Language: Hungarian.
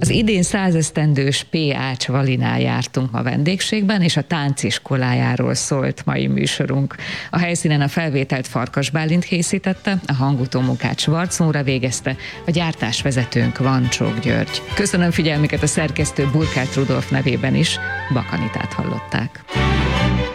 Az idén 100 esztendős P. Ács Valinál jártunk ma vendégségben, és a tánciskolájáról szólt mai műsorunk. A helyszínen a felvételt Farkas Bálint készítette, a hangutómunkát Schwarz Nóra végezte, a gyártásvezetőnk Vancsók György. Köszönöm figyelmüket a szerkesztő Burkhardt Rudolf nevében is, Bakanitát hallották.